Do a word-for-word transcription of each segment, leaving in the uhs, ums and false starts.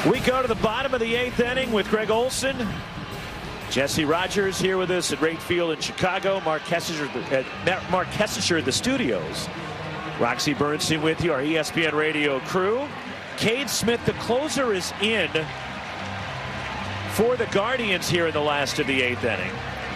We go to the bottom of the eighth inning with Greg Olson. Jesse Rogers here with us at Rate Field in Chicago. Mark Kessinger, uh, Mark Kessinger at the studios. Roxy Bernstein with you, our E S P N radio crew. Cade Smith, the closer, is in for the Guardians here in the last of the eighth inning.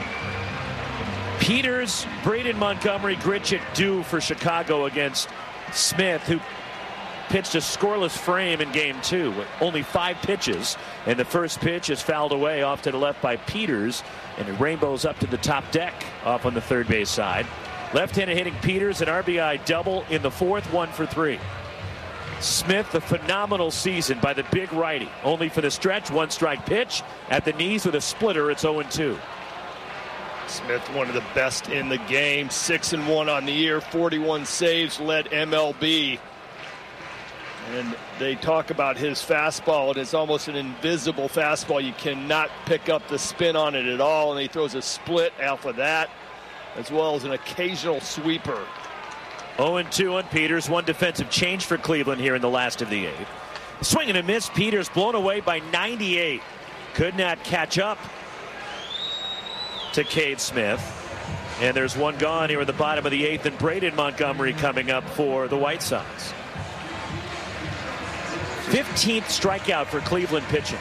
Peters, Braden Montgomery, Grichuk due for Chicago against Smith, who pitched a scoreless frame in game two with only five pitches, and the first pitch is fouled away off to the left by Peters, and it rainbows up to the top deck off on the third base side. Left-handed hitting Peters, an R B I double in the fourth, one for three. Smith, a phenomenal season by the big righty, only for the stretch, one strike pitch at the knees with a splitter. It's oh and two. Smith, one of the best in the game, six and one on the year, forty-one saves, led M L B. And they talk about his fastball, and it's almost an invisible fastball. You cannot pick up the spin on it at all, and he throws a split off of that, as well as an occasional sweeper. oh and two on Peters, one defensive change for Cleveland here in the last of the eighth. Swing and a miss, Peters blown away by ninety-eight. Could not catch up to Cade Smith. And there's one gone here at the bottom of the eighth, and Braden Montgomery coming up for the White Sox. fifteenth strikeout for Cleveland pitching.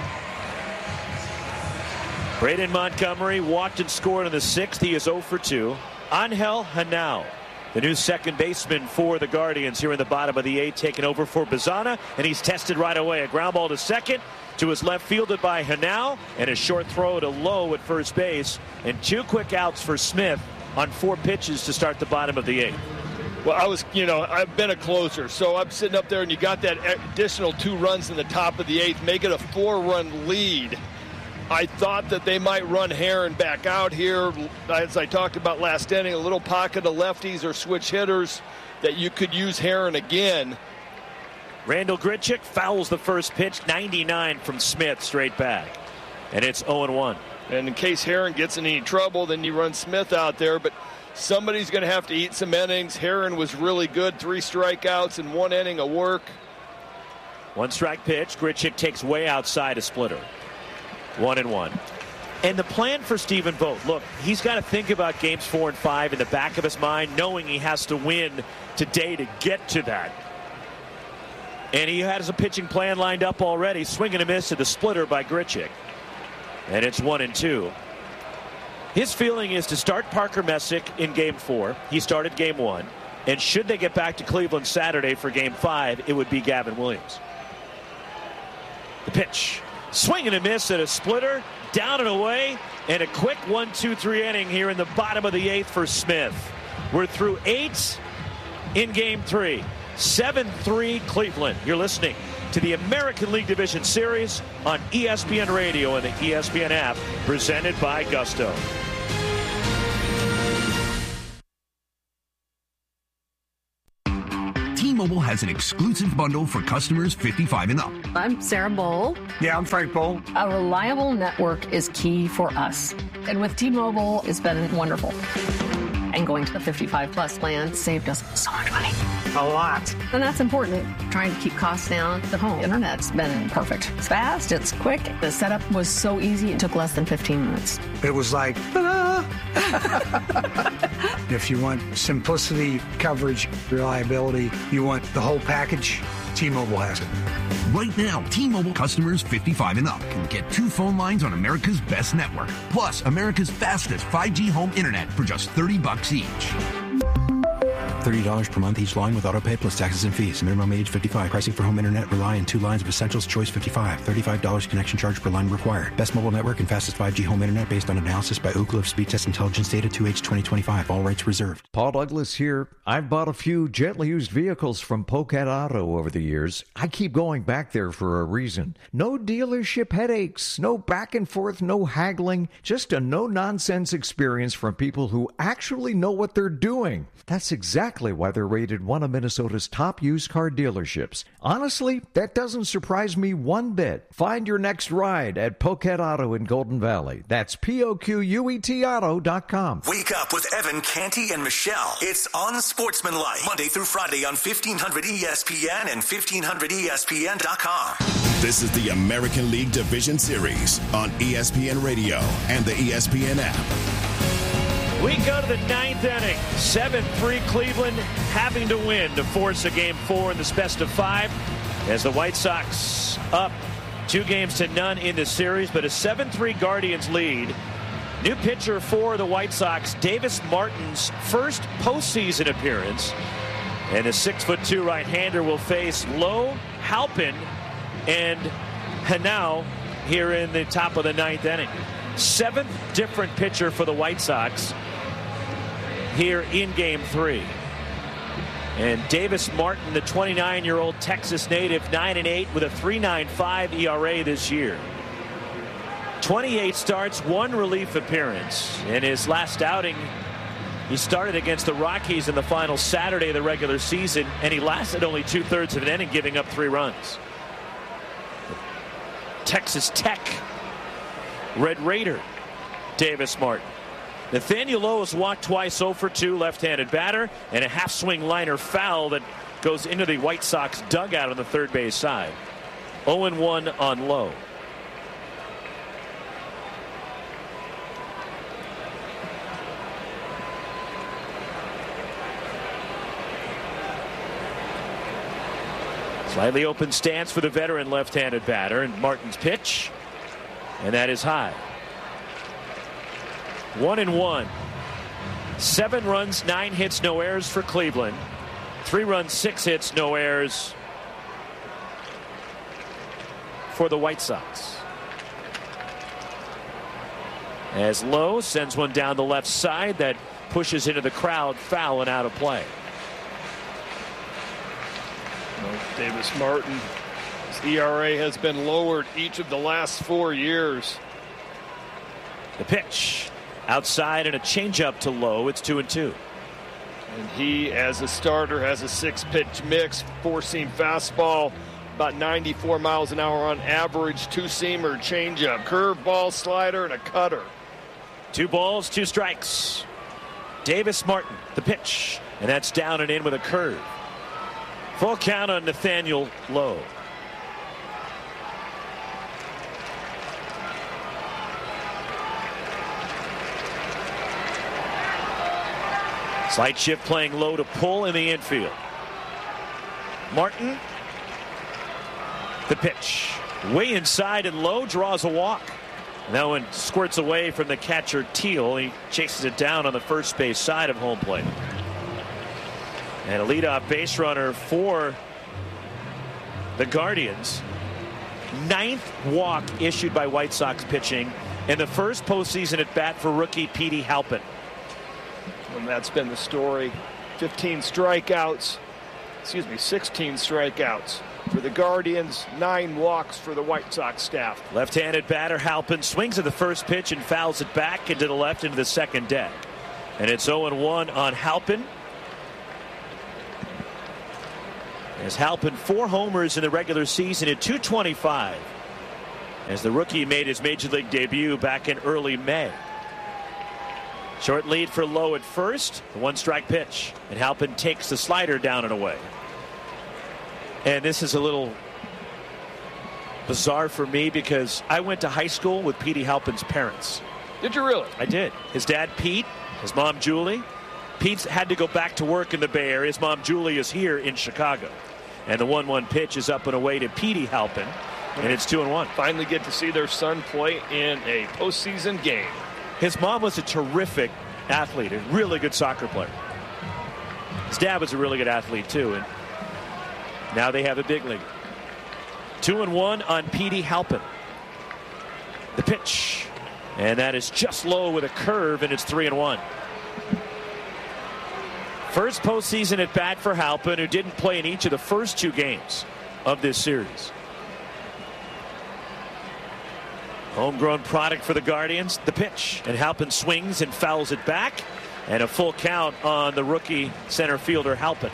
Braden Montgomery walked and scored in the sixth. He is oh for two. Angel Henao, the new second baseman for the Guardians here in the bottom of the eighth, taking over for Bazana, and he's tested right away. A ground ball to second, to his left, fielded by Henao, and a short throw to Lowe at first base, and two quick outs for Smith on four pitches to start the bottom of the eighth. Well, I was, you know, I've been a closer, so I'm sitting up there, and you got that additional two runs in the top of the eighth, make it a four-run lead. I thought that they might run Herron back out here, as I talked about last inning, a little pocket of lefties or switch hitters that you could use Herron again. Randall Grichuk fouls the first pitch, ninety-nine from Smith straight back, and it's oh and one. And in case Herron gets in any trouble, then you run Smith out there, but somebody's going to have to eat some innings. Herron was really good, three strikeouts in one inning of work. One strike pitch. Grichuk takes way outside a splitter. One and one. And the plan for Stephen Vogt, look, he's got to think about games four and five in the back of his mind, knowing he has to win today to get to that. And he has a pitching plan lined up already. Swing and a miss to the splitter by Grichuk. And it's one and two. His feeling is to start Parker Messick in game four. He started game one. And should they get back to Cleveland Saturday for game five, it would be Gavin Williams. The pitch. Swing and a miss at a splitter. Down and away. And a quick one two three inning here in the bottom of the eighth for Smith. We're through eight in game three. seven three Cleveland. You're listening to the American League Division Series on E S P N Radio and the E S P N app, presented by Gusto. T-Mobile has an exclusive bundle for customers fifty-five and up. I'm Sarah Bowl. Yeah, I'm Frank Bowl. A reliable network is key for us. And with T-Mobile, it's been wonderful. And going to the fifty-five plus plan saved us so much money. A lot. And that's important. Trying to keep costs down. The home internet's been perfect. It's fast. It's quick. The setup was so easy. It took less than fifteen minutes. It was like, ta-da! If you want simplicity, coverage, reliability, you want the whole package, T-Mobile has it. Right now, T-Mobile customers fifty-five and up can get two phone lines on America's best network, plus America's fastest five G home internet for just thirty bucks each. thirty dollars per month each line with autopay plus taxes and fees. Minimum age fifty-five. Pricing for home internet rely on two lines of Essentials. Choice fifty-five. thirty-five dollars connection charge per line required. Best mobile network and fastest five G home internet based on analysis by Ookla of Speed Test Intelligence Data two H twenty twenty-five. All rights reserved. Paul Douglas here. I've bought a few gently used vehicles from Pocat Auto over the years. I keep going back there for a reason. No dealership headaches, no back and forth, no haggling, just a no-nonsense experience from people who actually know what they're doing. That's exactly why they're rated one of Minnesota's top used car dealerships. Honestly, that doesn't surprise me one bit. Find your next ride at Pocat Auto in Golden Valley. That's P O Q U E T auto dot com. Wake up with Evan, Canty, and Michelle. It's Unsportsmanlike, Monday through Friday on fifteen hundred E S P N and fifteen hundred E S P N dot com. This is the American League Division Series on E S P N Radio and the E S P N app. We go to the ninth inning. seven three Cleveland having to win to force a game four in this best of five as the White Sox up two games to none in the series, but a seven three Guardians lead. New pitcher for the White Sox, Davis Martin's first postseason appearance. And a six foot two right-hander will face Lowe, Halpin, and Hanau here in the top of the ninth inning. Seventh different pitcher for the White Sox here in game three. And Davis Martin, the twenty-nine-year-old Texas native, nine and eight with a three point nine five E R A this year. twenty-eight starts, one relief appearance. In his last outing, he started against the Rockies in the final Saturday of the regular season, and he lasted only two-thirds of an inning, giving up three runs. Texas Tech Red Raider Davis Martin. Nathaniel Lowe has walked twice, zero for two, left-handed batter, and a half-swing liner foul that goes into the White Sox dugout on the third base side. oh and one on Lowe. Slightly open stance for the veteran left-handed batter, and Martin's pitch, and that is high. One and one. Seven runs, nine hits, no errors for Cleveland. Three runs, six hits, no errors for the White Sox. As Lowe sends one down the left side that pushes into the crowd, foul and out of play. Davis Martin, his E R A has been lowered each of the last four years. The pitch outside and a changeup to Lowe. It's two and two. And he, as a starter, has a six-pitch mix, four-seam fastball, about ninety-four miles an hour on average, two-seamer, changeup, curveball, slider, and a cutter. Two balls, two strikes. Davis Martin, the pitch, and that's down and in with a curve. Full count on Nathaniel Lowe. Slight shift playing Lowe to pull in the infield. Martin, the pitch. Way inside, and Lowe draws a walk. And that one squirts away from the catcher Teal. He chases it down on the first base side of home plate. And a leadoff base runner for the Guardians. Ninth walk issued by White Sox pitching in the first postseason at bat for rookie Petey Halpin. And that's been the story. fifteen strikeouts. Excuse me, sixteen strikeouts for the Guardians. Nine walks for the White Sox staff. Left-handed batter Halpin swings at the first pitch and fouls it back into the left into the second deck. And it's oh and one on Halpin. As Halpin, four homers in the regular season at two twenty-five. As the rookie made his major league debut back in early May. Short lead for Lowe at first. The one strike pitch. And Halpin takes the slider down and away. And this is a little bizarre for me because I went to high school with Petey Halpin's parents. Did you really? I did. His dad, Pete, his mom, Julie. Pete's had to go back to work in the Bay Area. His mom, Julie, is here in Chicago. And the one one pitch is up and away to Petey Halpin. And it's two and one. Finally get to see their son play in a postseason game. His mom was a terrific athlete, a really good soccer player. His dad was a really good athlete, too. And now they have a big league. Two and one on Petey Halpin. The pitch. And that is just low with a curve, and it's three and one. First postseason at bat for Halpin, who didn't play in each of the first two games of this series. Homegrown product for the Guardians. The pitch. And Halpin swings and fouls it back. And a full count on the rookie center fielder Halpin.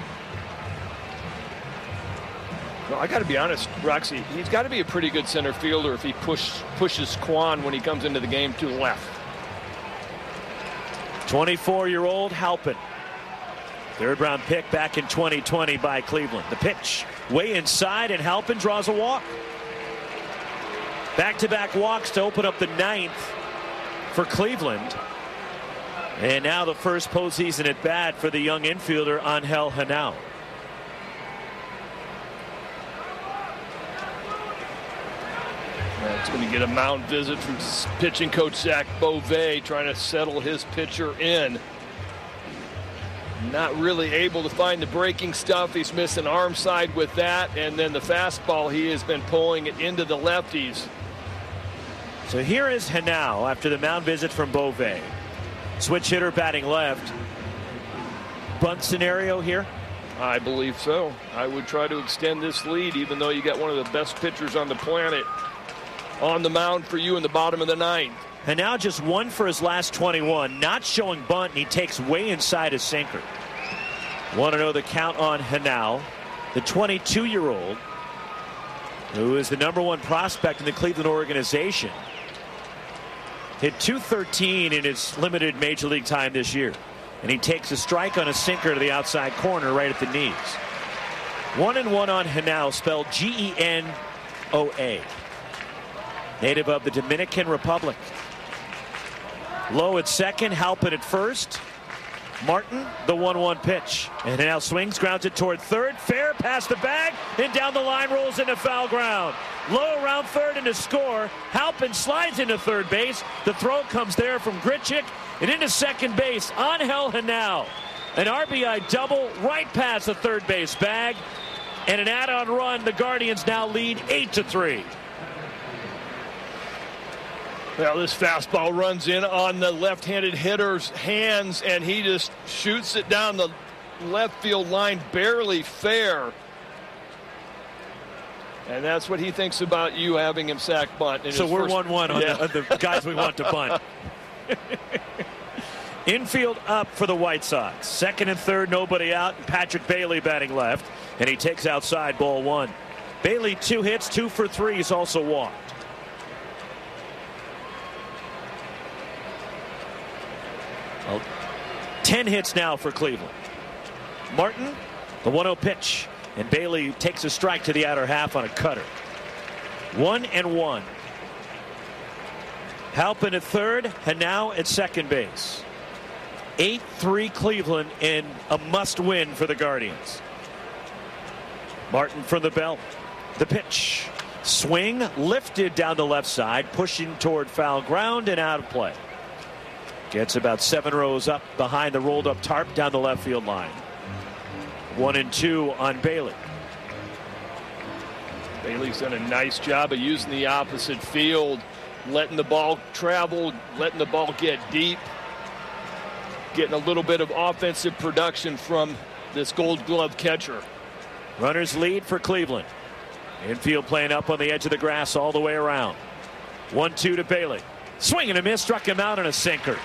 Well, I got to be honest, Roxy, he's got to be a pretty good center fielder if he push, pushes Quan when he comes into the game to the left. twenty-four-year-old Halpin. Third round pick back in twenty twenty by Cleveland. The pitch way inside, and Halpin draws a walk. Back-to-back walks to open up the ninth for Cleveland. And now the first postseason at bat for the young infielder Angel Henao. It's going to get a mound visit from pitching coach Zach Bove, trying to settle his pitcher in. Not really able to find the breaking stuff. He's missing arm side with that. And then the fastball, he has been pulling it into the lefties. So here is Henao after the mound visit from Bove. Switch hitter batting left. Bunt scenario here? I believe so. I would try to extend this lead, even though you got one of the best pitchers on the planet on the mound for you in the bottom of the ninth. And now just one for his last twenty-one, not showing bunt, and he takes way inside his sinker. Want to know the count on Henao, the twenty-two-year-old, who is the number one prospect in the Cleveland organization. Hit two thirteen in his limited major league time this year. And he takes a strike on a sinker to the outside corner right at the knees. One and one on Henao, spelled G E N O A. Native of the Dominican Republic. Low at second, Halpin at first. Martin, the one one pitch. And now swings, grounds it toward third. Fair past the bag, and down the line rolls into foul ground. Low around third and to score. Halpin slides into third base. The throw comes there from Grichuk. And into second base, Angel Henao. An R B I double right past the third base bag. And an add-on run. The Guardians now lead eight to three. Well, this fastball runs in on the left-handed hitter's hands, and he just shoots it down the left field line, barely fair. And that's what he thinks about you having him sack bunt. So we're first... one one on, yeah. on the guys we want to bunt. Infield up for the White Sox. Second and third, nobody out. Patrick Bailey batting left, and he takes outside, ball one. Bailey, two hits, two for three. He's also walked. Well, ten hits now for Cleveland. Martin, the one oh pitch. And Bailey takes a strike to the outer half on a cutter. One and one. Halpin at third, Henao at second base. eight three Cleveland in a must-win for the Guardians. Martin from the belt. The pitch. Swing lifted down the left side, pushing toward foul ground and out of play. Gets about seven rows up behind the rolled up tarp down the left field line. One and two on Bailey. Bailey's done a nice job of using the opposite field, letting the ball travel, letting the ball get deep, getting a little bit of offensive production from this Gold Glove catcher. Runners lead for Cleveland. Infield playing up on the edge of the grass all the way around. one two to Bailey. Swing and a miss, struck him out on a sinker.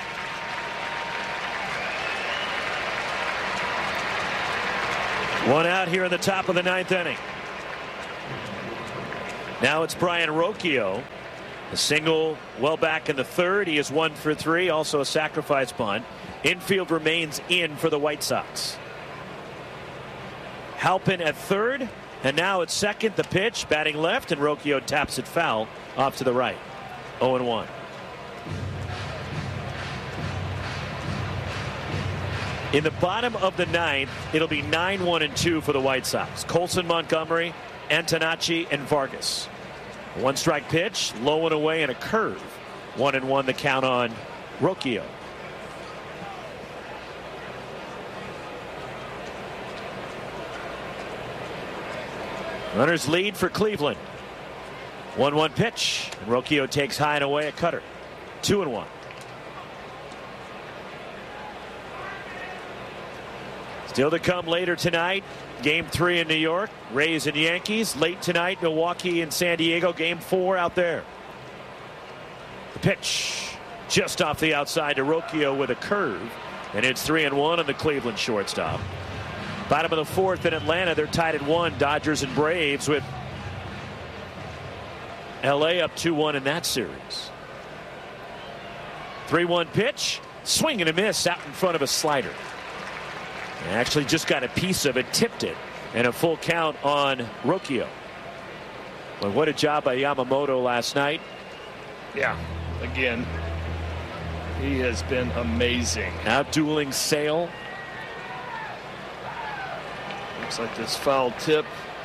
One out here in the top of the ninth inning. Now it's Brian Rocchio. A single well back in the third. He is one for three. Also a sacrifice bunt. Infield remains in for the White Sox. Halpin at third. And now at second, the pitch. Batting left, and Rocchio taps it foul off to the right. oh and one. In the bottom of the ninth, it'll be nine one and two for the White Sox. Colson, Montgomery, Antonacci, and Vargas. One strike pitch, low and away, and a curve. One and one the count on Rocchio. Runners lead for Cleveland. one one pitch. And Rocchio takes high and away, a cutter. Two and one. Still to come later tonight. Game three in New York. Rays and Yankees. Late tonight, Milwaukee and San Diego. Game four out there. The pitch just off the outside to Rocchio with a curve. And it's three and one on the Cleveland shortstop. Bottom of the fourth in Atlanta. They're tied at one. Dodgers and Braves with L A up two one in that series. three one pitch. Swing and a miss out in front of a slider. Actually just got a piece of it, tipped it, and a full count on Rocchio. Well, what a job by Yamamoto last night. Yeah, again, he has been amazing. Out-dueling Sale. Looks like this foul tip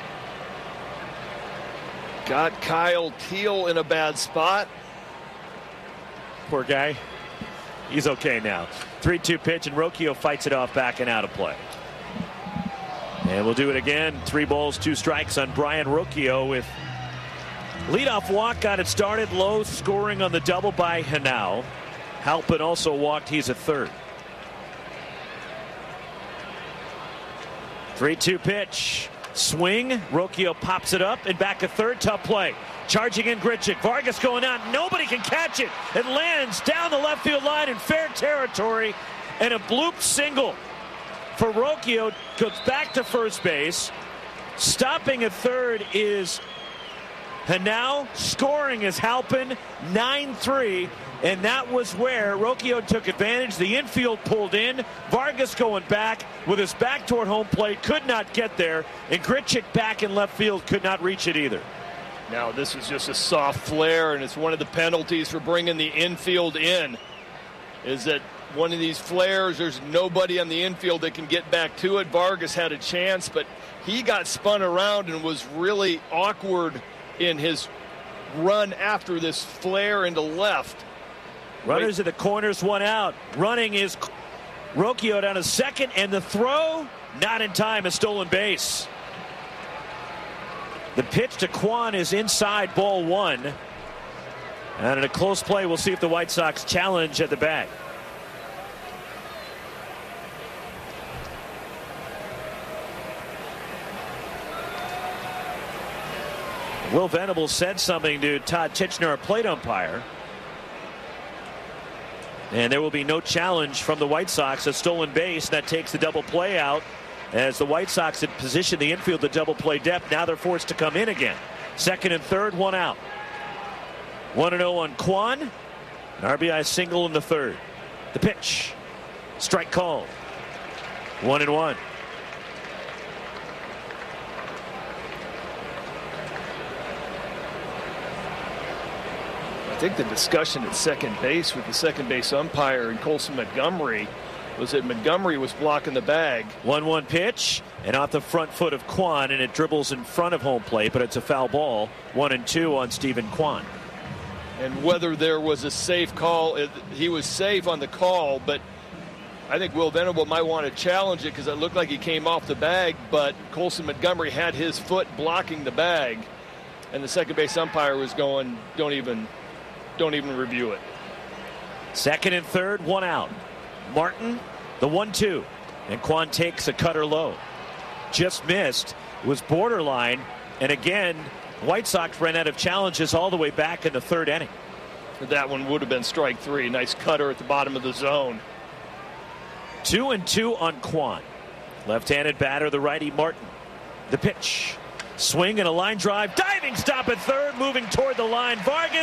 got Kyle Teal in a bad spot. Poor guy. He's okay now. three two pitch, and Rocchio fights it off back and out of play. And we'll do it again. Three balls, two strikes on Brian Rocchio with leadoff walk. Got it started low, scoring on the double by Henao. Halpin also walked. He's a third. three two pitch. Swing. Rocchio pops it up and back a third. Tough play. Charging in Grichuk. Vargas going out. Nobody can catch it. It lands down the left field line in fair territory. And a bloop single for Rocchio. Goes back to first base. Stopping at third is Henao. Scoring is Halpin. nine three. And that was where Rocchio took advantage. The infield pulled in. Vargas going back with his back toward home plate. Could not get there. And Grichuk back in left field could not reach it either. Now this is just a soft flare, and it's one of the penalties for bringing the infield in. Is that one of these flares, there's nobody on the infield that can get back to it. Vargas had a chance, but he got spun around and was really awkward in his run after this flare into left. Runners at the corners, one out. Running is Rocchio down to second, and the throw not in time, a stolen base. The pitch to Kwan is inside, ball one. And in a close play, we'll see if the White Sox challenge at the bag. Will Venable said something to Todd Tichenor, a plate umpire. And there will be no challenge from the White Sox. A stolen base that takes the double play out. As the White Sox had positioned the infield to double play depth, now they're forced to come in again. Second and third, one out. one and oh on Kwan. An R B I single in the third. The pitch. Strike called. One and one. I think the discussion at second base with the second base umpire and Colson Montgomery was that Montgomery was blocking the bag. one one pitch, and off the front foot of Kwan, and it dribbles in front of home plate, but it's a foul ball. One and two on Stephen Kwan. And whether there was a safe call, it, he was safe on the call, but I think Will Venable might want to challenge it because it looked like he came off the bag, but Colson Montgomery had his foot blocking the bag, and the second base umpire was going, don't even, don't even review it. Second and third, one out. Martin, the one two, and Kwan takes a cutter low. Just missed. It was borderline, and again, White Sox ran out of challenges all the way back in the third inning. That one would have been strike three. Nice cutter at the bottom of the zone. Two and two on Kwan. Left-handed batter, the righty Martin. The pitch. Swing and a line drive. Diving stop at third, moving toward the line. Vargas.